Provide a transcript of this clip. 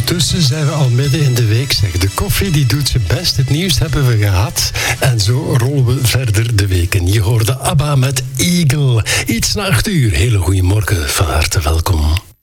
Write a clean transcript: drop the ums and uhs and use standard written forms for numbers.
Ondertussen zijn we al midden in de week. Zeg. De koffie die doet zijn best. Het nieuws hebben we gehad. En zo rollen we verder de weken. Je hoorde ABBA met Eagle. Iets na 8 uur. Hele goede morgen. Van harte welkom.